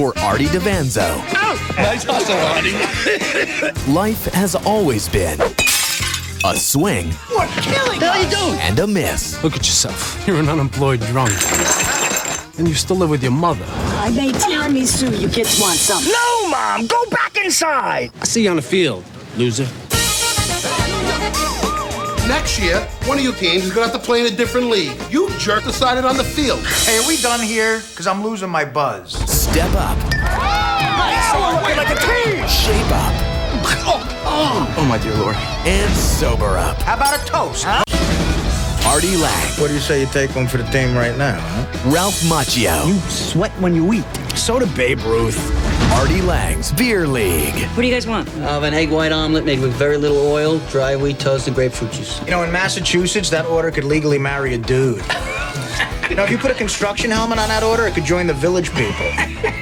for Artie DeVanzo. Oh! Nice hustle, Artie. Life has always been a swing. What killing? How you doing? And a miss. Look at yourself. You're an unemployed drunk. And you still live with your mother. I made tiramisu. You kids want some? No, Mom! Go back inside! I see you on the field, loser. Next year, one of you teams is gonna have to play in a different league. You jerk decided on the field. Hey, are we done here? Because I'm losing my buzz. Step up. Nice! We're looking like a team! Shape up. Oh, my dear Lord. And sober up. How about a toast? Huh? Artie Lang. What do you say you take one for the team right now, huh? Ralph Macchio. You sweat when you eat. So did Babe Ruth. Artie Lang's Beer League. What do you guys want? Of an egg white omelet made with very little oil, dry wheat toast, and grapefruit juice. You know, in Massachusetts, that order could legally marry a dude. You know, if you put a construction helmet on that order, it could join the village people.